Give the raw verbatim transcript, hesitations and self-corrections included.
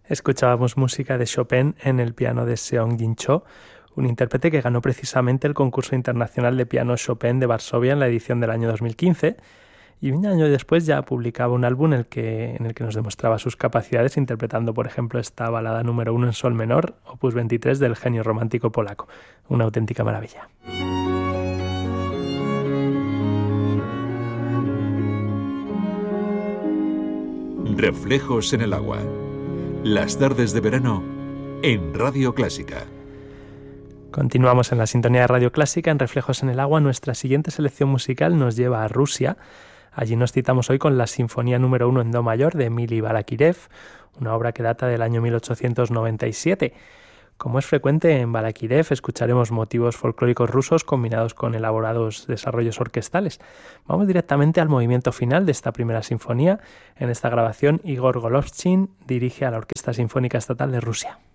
Escuchábamos música de Chopin en el piano de Seong-Jin Cho, un intérprete que ganó precisamente el concurso internacional de piano Chopin de Varsovia en la edición del año dos mil quince, y un año después ya publicaba un álbum en el que, en el que nos demostraba sus capacidades interpretando, por ejemplo, esta balada número uno en sol menor, opus veintitrés del genio romántico polaco. Una auténtica maravilla. Reflejos en el agua. Las tardes de verano en Radio Clásica. Continuamos en la sintonía de Radio Clásica, en Reflejos en el agua. Nuestra siguiente selección musical nos lleva a Rusia. Allí nos citamos hoy con la Sinfonía número uno en do mayor de Emily Balakirev, una obra que data del año mil ochocientos noventa y siete. Como es frecuente en Balakirev, escucharemos motivos folclóricos rusos combinados con elaborados desarrollos orquestales. Vamos directamente al movimiento final de esta primera sinfonía. En esta grabación, Igor Golovshin dirige a la Orquesta Sinfónica Estatal de Rusia.